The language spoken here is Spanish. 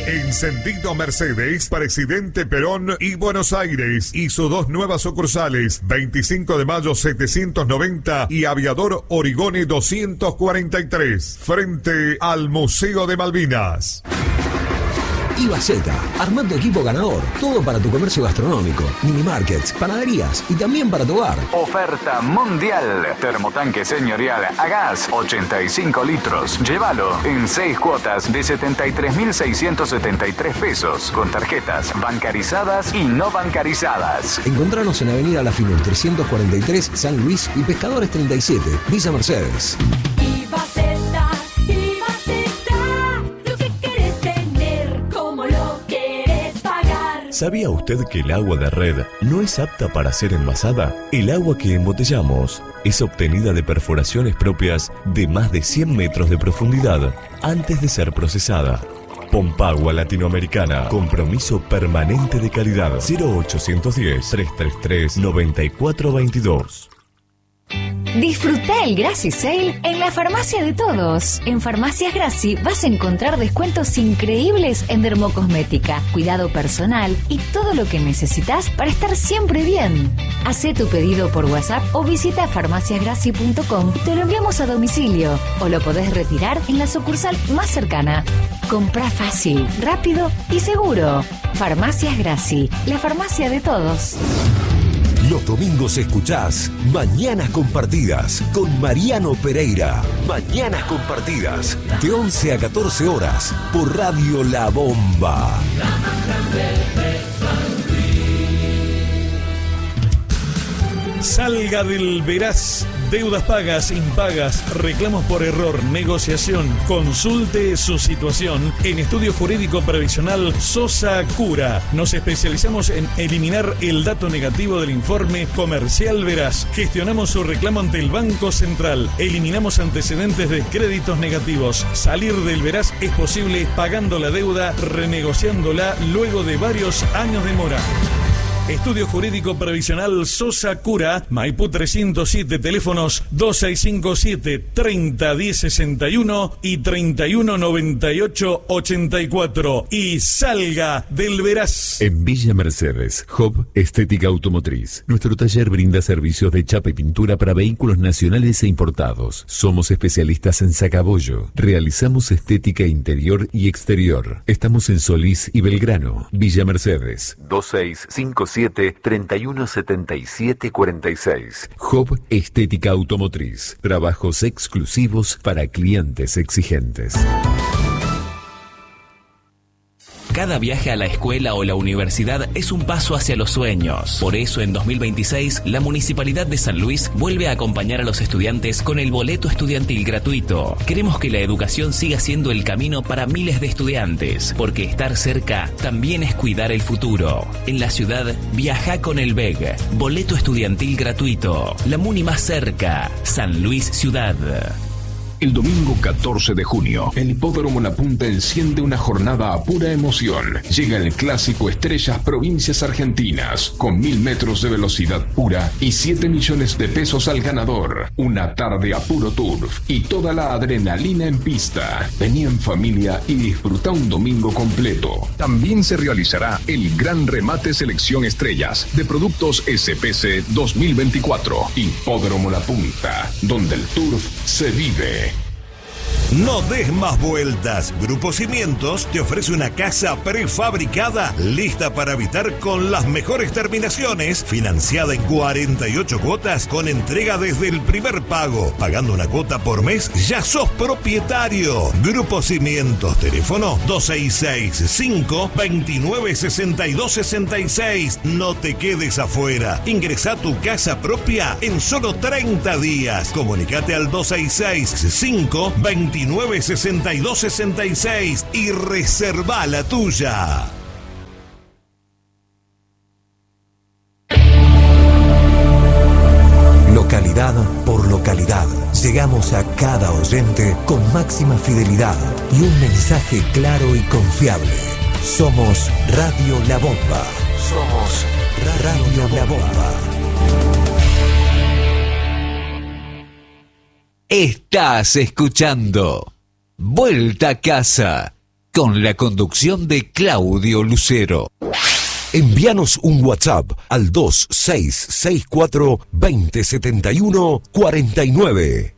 Encendido Mercedes, Presidente Perón y Buenos Aires. Hizo 2 nuevas sucursales, 25 de mayo 790 y Aviador Origone 243, frente al Museo de Malvinas. Ibaceta, armando equipo ganador, todo para tu comercio gastronómico, mini markets, panaderías y también para tu hogar. Oferta mundial, termotanque señorial a gas, 85 litros, llévalo en 6 cuotas de 73.673 pesos, con tarjetas bancarizadas y no bancarizadas. Encontranos en Avenida La Finul 343, San Luis y Pescadores 37, Villa Mercedes. Ibaceta, lo que querés tener, como lo querés pagar. ¿Sabía usted que el agua de red no es apta para ser envasada? El agua que embotellamos es obtenida de perforaciones propias de más de 100 metros de profundidad antes de ser procesada. Pompagua Latinoamericana. Compromiso permanente de calidad. 0810-333-9422. Disfruta el Graci Sale en la farmacia de todos. En Farmacias Graci vas a encontrar descuentos increíbles en dermocosmética, cuidado personal y todo lo que necesitas para estar siempre bien. Hacé tu pedido por WhatsApp o visita farmaciasgraci.com. Te lo enviamos a domicilio o lo podés retirar en la sucursal más cercana. Comprá fácil, rápido y seguro. Farmacias Graci, la farmacia de todos. Los domingos escuchás Mañanas Compartidas con Mariano Pereira. Mañanas Compartidas, de 11 a 14 horas, por Radio La Bomba. Salga del veraz. Deudas pagas, impagas, reclamos por error, negociación. Consulte su situación en Estudio Jurídico Previsional Sosa Cura. Nos especializamos en eliminar el dato negativo del informe comercial veraz. Gestionamos su reclamo ante el Banco Central. Eliminamos antecedentes de créditos negativos. Salir del veraz es posible pagando la deuda, renegociándola luego de varios años de mora. Estudio Jurídico Previsional Sosa Cura, Maipú 307, teléfonos 2657-301061 y 3198-84. Y salga del veraz. En Villa Mercedes, Hub Estética Automotriz. Nuestro taller brinda servicios de chapa y pintura para vehículos nacionales e importados. Somos especialistas en sacabollo. Realizamos estética interior y exterior. Estamos en Solís y Belgrano. Villa Mercedes, 2657-317746. Hub Estética Automotriz. Trabajos exclusivos para clientes exigentes. Cada viaje a la escuela o la universidad es un paso hacia los sueños. Por eso, en 2026, la Municipalidad de San Luis vuelve a acompañar a los estudiantes con el boleto estudiantil gratuito. Queremos que la educación siga siendo el camino para miles de estudiantes, porque estar cerca también es cuidar el futuro. En la ciudad, viaja con el BEG. Boleto estudiantil gratuito. La Muni más cerca. San Luis Ciudad. El domingo 14 de junio, el Hipódromo La Punta enciende una jornada a pura emoción. Llega el clásico Estrellas Provincias Argentinas, con 1000 metros de velocidad pura y 7 millones de pesos al ganador. Una tarde a puro turf y toda la adrenalina en pista. Vení en familia y disfruta un domingo completo. También se realizará el Gran Remate Selección Estrellas de Productos SPC 2024. Hipódromo La Punta, donde el turf se vive. No des más vueltas. Grupo Cimientos te ofrece una casa prefabricada lista para habitar con las mejores terminaciones, financiada en 48 cuotas con entrega desde el primer pago. Pagando una cuota por mes, ya sos propietario. Grupo Cimientos, teléfono 2665-296266. No te quedes afuera. Ingresa a tu casa propia en solo 30 días. Comunicate al 2665-296266 y reserva la tuya. Localidad por localidad. Llegamos a cada oyente con máxima fidelidad y un mensaje claro y confiable. Somos Radio La Bomba. Somos Radio La Bomba. Estás escuchando Vuelta a Casa con la conducción de Claudio Lucero. Envíanos un WhatsApp al 2664 2071 49.